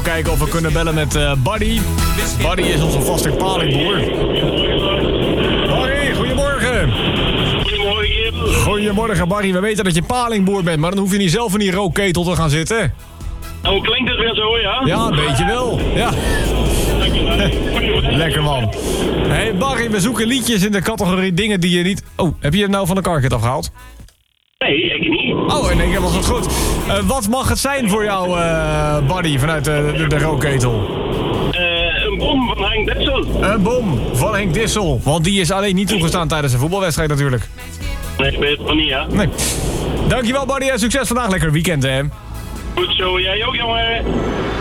gauw kijken of we kunnen bellen met Buddy. Buddy is onze vaste palingboer. Barry, goedemorgen. Goedemorgen, Jim. Goedemorgen, Barry. We weten dat je palingboer bent, maar dan hoef je niet zelf in die rookketel te gaan zitten. Oh, klinkt het weer zo, ja? Ja, een beetje wel. Ja. Lekker man. Hey Barry, we zoeken liedjes in de categorie dingen die je niet... Oh, heb je het nou van de carkit afgehaald? Nee, ik niet. Oh, in één keer was het goed. Wat mag het zijn voor jou, Buddy, vanuit de rookketel? Een bom van Henk Dessel. Een bom van Henk Dissel. Want die is alleen niet toegestaan tijdens een voetbalwedstrijd natuurlijk. Nee, ik weet het van niet, ja. Nee. Dankjewel, Buddy, en succes vandaag. Lekker weekend, hè. Goed zo, jij ook, jongen.